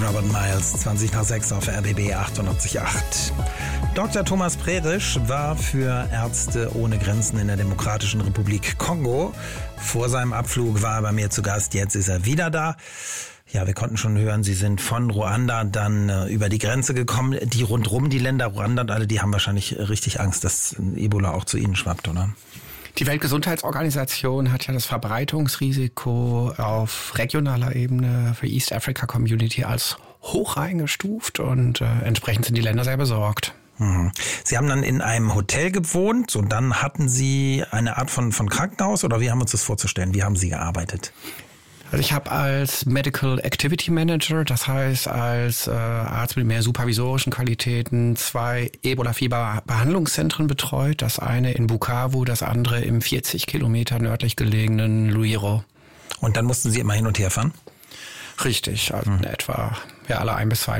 Robert Miles, 20:06 auf RBB 98.8. Dr. Thomas Prerisch war für Ärzte ohne Grenzen in der Demokratischen Republik Kongo. Vor seinem Abflug war er bei mir zu Gast, jetzt ist er wieder da. Ja, wir konnten schon hören, Sie sind von Ruanda dann über die Grenze gekommen. Die rundrum, die Länder Ruanda und alle, die haben wahrscheinlich richtig Angst, dass Ebola auch zu Ihnen schwappt, oder? Die Weltgesundheitsorganisation hat ja das Verbreitungsrisiko auf regionaler Ebene für East Africa Community als hoch eingestuft und entsprechend sind die Länder sehr besorgt. Sie haben dann in einem Hotel gewohnt und dann hatten Sie eine Art von Krankenhaus oder wie haben wir uns das vorzustellen? Wie haben Sie gearbeitet? Also ich habe als Medical Activity Manager, das heißt als Arzt mit mehr supervisorischen Qualitäten, 2 Ebola-Fieber-Behandlungszentren betreut. Das eine in Bukavu, das andere im 40 Kilometer nördlich gelegenen Luiro. Und dann mussten Sie immer hin und her fahren? Richtig, also in etwa alle 1 bis 2